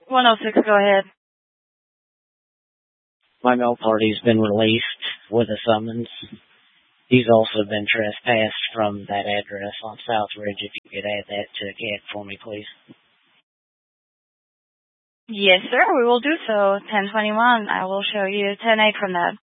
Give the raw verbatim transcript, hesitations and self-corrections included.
one oh six, go ahead. My mail party's been released with a summons. He's also been trespassed from that address on South Ridge. If you could add that to a C A D for me, please. Yes, sir, we will do so. ten twenty-one, I will show you ten eight from that.